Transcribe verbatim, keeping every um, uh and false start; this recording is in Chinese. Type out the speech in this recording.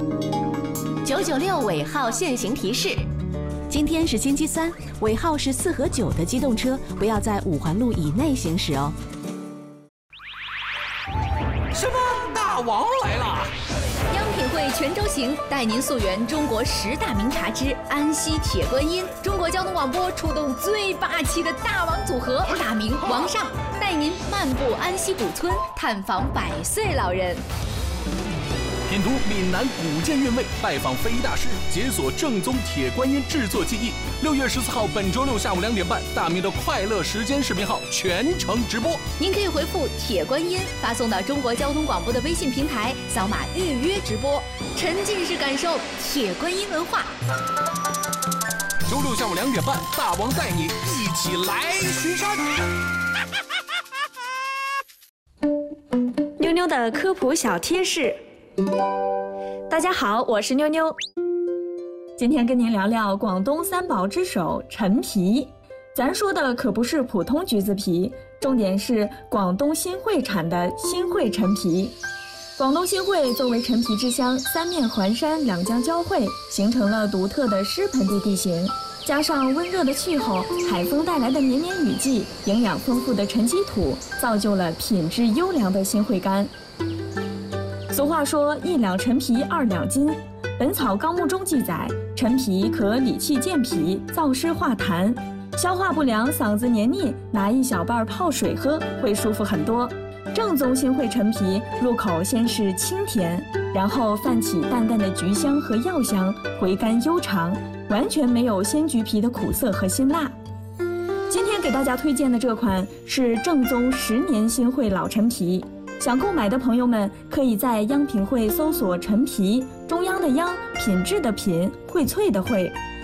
九九六尾号限行提示：今天是星期三，尾号是四和九的机动车不要在五环路以内行驶哦。 什么？大王来了！ 央品汇全州行带您溯源中国十大名茶之安溪铁观音。中国交通广播出动最霸气的大王组合，大明王上带您漫步安溪古村，探访百岁老人。 品读闽南古建韵味，拜访非遗大师，解锁正宗铁观音制作技艺。六月十四号，本周六下午两点半，大明的快乐时间视频号全程直播。 您可以回复“铁观音”发送到中国交通广播的微信平台，扫码预约直播，沉浸式感受铁观音文化。 周六下午两点半，大王带你一起来巡山。 妞妞的科普小贴士。大家好，我是妞妞。今天跟您聊聊广东三宝之首陈皮。咱说的可不是普通橘子皮，重点是广东新会产的新会陈皮。广东新会作为陈皮之乡，三面环山，两江交汇，形成了独特的湿盆地地形，加上温热的气候，海风带来的绵绵雨季，营养丰富的沉积土，造就了品质优良的新会柑。俗话说一两陈皮二两金，本草纲目中记载，陈皮可理气健脾，燥湿化痰，消化不良、嗓子黏腻，拿一小半泡水喝会舒服很多。正宗新会陈皮入口先是清甜，然后泛起淡淡的橘香和药香，回甘悠长，完全没有鲜橘皮的苦涩和辛辣。今天给大家推荐的这款是正宗十年新会老陈皮。想购买的朋友们，可以在央品汇搜索陈皮，中央的央，品质的品，荟萃的荟。